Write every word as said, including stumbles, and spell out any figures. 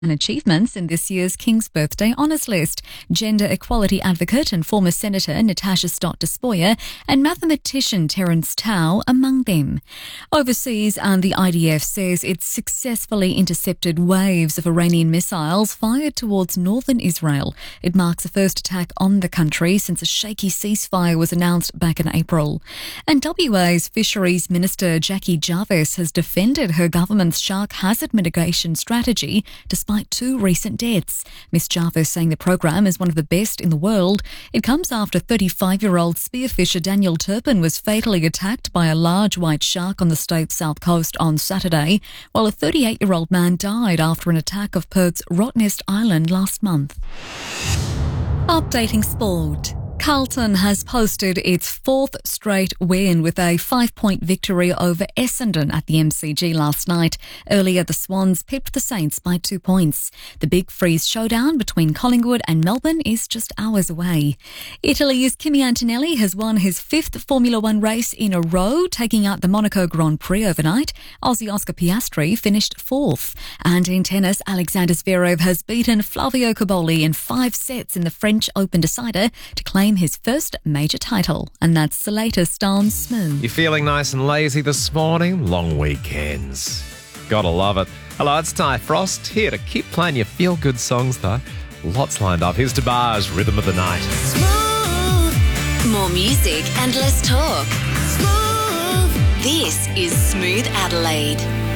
and achievements in this year's King's Birthday Honours List. Gender equality advocate and former Senator Natasha Stott-Despoja and mathematician Terence Tao among them. Overseas, and the I D F says it successfully intercepted waves of Iranian missiles fired towards northern Israel. It marks the first attack on the country since a shaky ceasefire was announced back in April. And W A's Fisheries Minister Jackie Jarvis has defended her government's shark hazard mitigation strategy despite two recent deaths. Miss Jarvis saying the program is one of the best in the world. It comes after thirty-five-year-old spearfisher Daniel Turpin was fatally attacked by a large white shark on the state's south coast on Saturday, while a thirty-eight-year-old man died after an attack of Perth's Rottnest Island last month. Updating sport. Carlton has posted its fourth straight win with a five-point victory over Essendon at the M C G last night. Earlier, the Swans pipped the Saints by two points. The Big Freeze showdown between Collingwood and Melbourne is just hours away. Italy's Kimi Antonelli has won his fifth Formula One race in a row, taking out the Monaco Grand Prix overnight. Aussie Oscar Piastri finished fourth. And in tennis, Alexander Zverev has beaten Flavio Cobolli in five sets in the French Open decider to claim his first major title. And that's the latest on Smooth. You feeling nice and lazy this morning? Long weekends. Gotta love it. Hello, it's Ty Frost, here to keep playing your feel-good songs, though. Lots lined up. Here's Tabar's Rhythm of the Night. Smooth. More music and less talk. Smooth. This is Smooth Adelaide.